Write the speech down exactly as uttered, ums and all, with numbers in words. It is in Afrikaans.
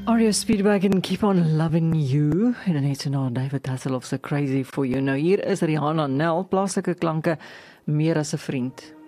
R E O Speedwagon and Keep On Loving You. En dan net so na David Hasselhoff se Crazy For You. Nou hier is Rihanna Nel, plaaslike klanke, meer as 'n vriend.